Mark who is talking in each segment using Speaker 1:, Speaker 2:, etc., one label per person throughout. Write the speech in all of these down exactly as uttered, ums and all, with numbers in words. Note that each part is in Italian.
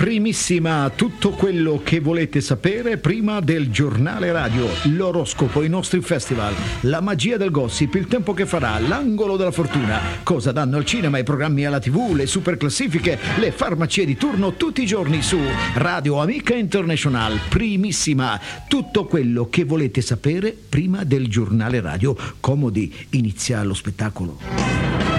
Speaker 1: Primissima, tutto quello che volete sapere prima del giornale radio, l'oroscopo, i nostri festival, la magia del gossip, il tempo che farà, l'angolo della fortuna, cosa danno al cinema, i programmi alla tivù, le super classifiche, le farmacie di turno tutti i giorni su Radio Amica International. Primissima, tutto quello che volete sapere prima del giornale radio. Comodi, inizia lo spettacolo.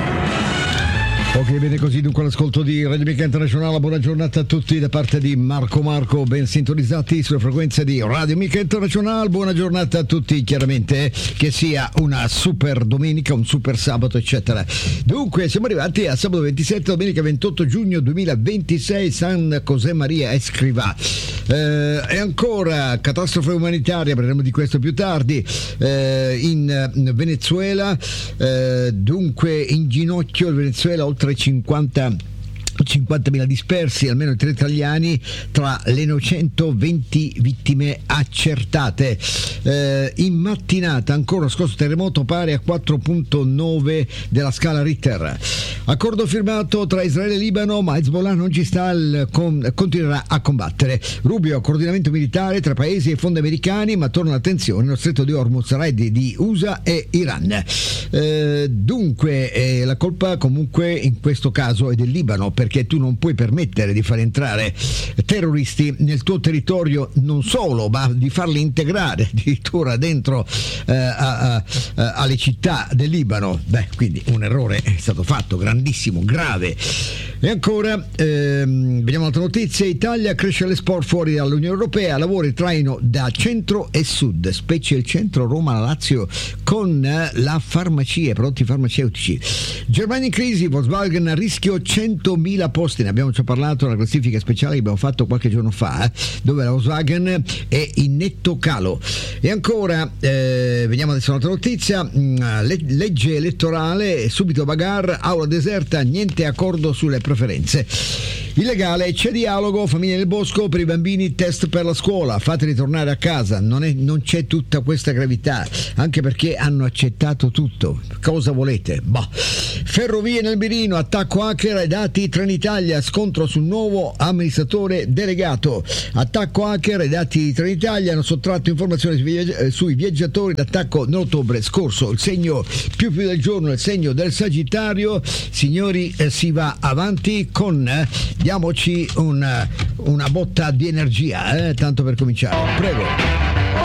Speaker 2: Ok, bene così, dunque l'ascolto di Radio Amica Internazionale. Buona giornata a tutti da parte di Marco Marco, ben sintonizzati sulle frequenze di Radio Amica Internazionale. Buona giornata a tutti, chiaramente, che sia una super domenica, un super sabato, eccetera. Dunque, siamo arrivati a sabato ventisette, domenica ventotto giugno duemilaventisei, San José Maria Escrivá. Eh, e ancora catastrofe umanitaria, parleremo di questo più tardi, eh, in Venezuela. Eh, dunque, in ginocchio il Venezuela, oltre cinquanta cinquantamila dispersi, almeno tre italiani tra le novecentoventi vittime accertate. Eh, in mattinata ancora scosso terremoto pari a quattro virgola nove della scala Richter. Accordo firmato tra Israele e Libano, ma Hezbollah non ci sta, il con, continuerà a combattere. Rubio, coordinamento militare tra paesi e fondi americani, ma torna l'attenzione allo stretto di Hormuz, raid di U S A e Iran. Eh, dunque eh, la colpa comunque in questo caso è del Libano, perché tu non puoi permettere di far entrare terroristi nel tuo territorio, non solo, ma di farli integrare addirittura dentro eh, a, a, a, alle città del Libano. Beh, quindi un errore è stato fatto, grandissimo, grave. E ancora ehm, vediamo un'altra notizia: Italia, cresce l'export fuori dall'Unione Europea, lavori traino da centro e sud, specie il centro Roma, Lazio, con eh, la farmacia, prodotti farmaceutici. Germania in crisi, Volkswagen a rischio centomila posti, ne abbiamo già parlato nella classifica speciale che abbiamo fatto qualche giorno fa, eh, dove la Volkswagen è in netto calo. E ancora eh, vediamo adesso un'altra notizia: Le, legge elettorale, subito bagarre, aula deserta, niente accordo sulle preferenze. Illegale, c'è dialogo, famiglie del bosco, per i bambini test per la scuola, fateli tornare a casa, non, è, non c'è tutta questa gravità, anche perché hanno accettato tutto. Cosa volete? Boh. Ferrovie nel mirino, attacco hacker ai dati Trenitalia, scontro sul nuovo amministratore delegato. Attacco hacker ai dati di Trenitalia, hanno sottratto informazioni sui, viaggi- sui viaggiatori d'attacco nell'ottobre scorso. Il segno più più del giorno è il segno del Sagittario. Signori, eh, si va avanti con eh, diamoci una, una botta di energia, eh, tanto per cominciare. Prego.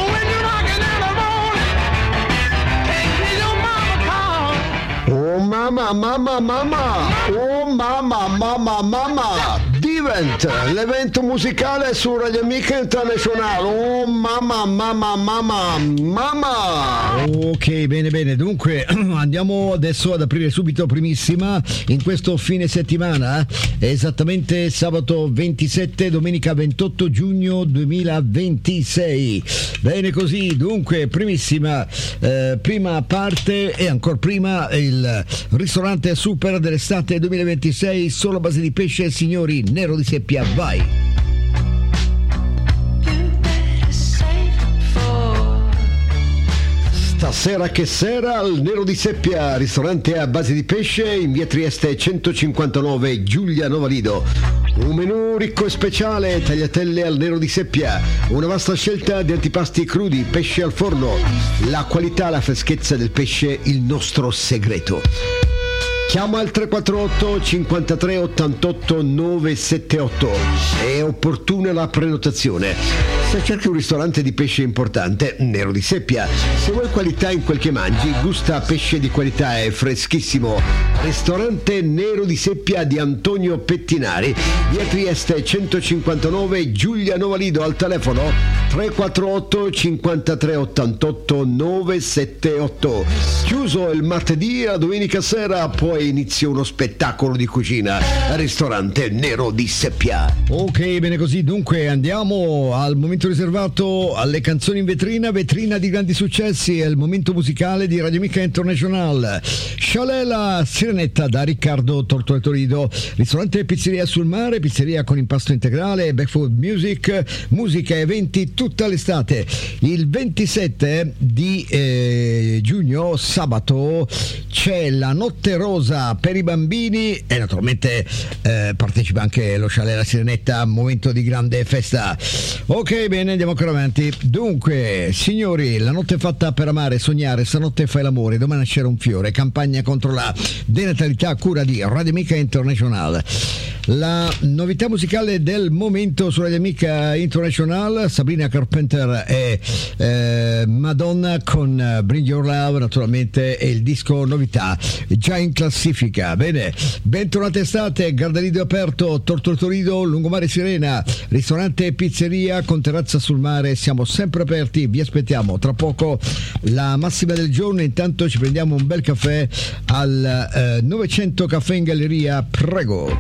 Speaker 2: Oh mamma, mamma, mamma, oh mamma, mamma, mamma, Divent, l'evento musicale su Radio Amica Internazionale. Oh mamma, mamma, mamma, mamma. Ok, bene, bene, dunque andiamo adesso ad aprire subito primissima in questo fine settimana, esattamente sabato ventisette, domenica ventotto giugno duemilaventisei. Bene così, dunque primissima, eh, prima parte e ancora prima il ristorante super dell'estate duemilaventisei, solo a base di pesce, signori, Nero di Seppia, vai! Stasera che sera al Nero di Seppia, ristorante a base di pesce in via Trieste centocinquantanove, Giulia Novalido. Un menù ricco e speciale, tagliatelle al Nero di Seppia, una vasta scelta di antipasti crudi, pesce al forno, la qualità, la freschezza del pesce, il nostro segreto. Chiama al tre quattro otto cinquantatré ottantotto novecentosettantotto, è opportuna la prenotazione. Se cerchi un ristorante di pesce importante, Nero di Seppia. Se vuoi qualità in quel che mangi, gusta pesce di qualità e freschissimo. Ristorante Nero di Seppia di Antonio Pettinari, via Trieste centocinquantanove, Giulia Novalido, al telefono tre quattro otto cinquantatré ottantotto novecentosettantotto. Chiuso il martedì, la domenica sera poi inizia uno spettacolo di cucina al ristorante Nero di Seppia. Ok, bene così, dunque andiamo al momento riservato alle canzoni in vetrina, vetrina di grandi successi, è il momento musicale di Radio Amica International. Scialela Sirenetta da Riccardo Tortorettorido, ristorante e pizzeria sul mare, pizzeria con impasto integrale, backfood music, musica e eventi tutta l'estate. Il ventisette di eh, giugno, sabato, c'è la Notte Rosa Rosa per i bambini e naturalmente eh, partecipa anche lo Chalet La Sirenetta, momento di grande festa. Ok, bene, andiamo ancora avanti. Dunque, signori, la notte è fatta per amare e sognare, stanotte fai l'amore, domani c'era un fiore, campagna contro la denatalità a cura di Radio Amica International. La novità musicale del momento su Radio Amica International, Sabrina Carpenter e eh, Madonna con Bring Your Love, naturalmente è il disco novità già in classifica. Bene, bentornate estate, Gardarido aperto, Tortorido, Lungomare Sirena, ristorante e pizzeria con terrazza sul mare, siamo sempre aperti, vi aspettiamo. Tra poco la massima del giorno, intanto ci prendiamo un bel caffè al eh, novecento Caffè in Galleria, prego.